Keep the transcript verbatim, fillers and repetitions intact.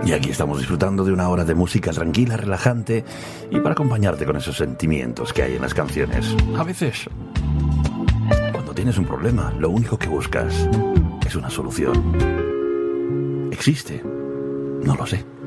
Y aquí estamos disfrutando de una hora de música tranquila, relajante y para acompañarte con esos sentimientos que hay en las canciones. A veces, cuando tienes un problema, lo único que buscas es una solución. ¿Existe? No lo sé.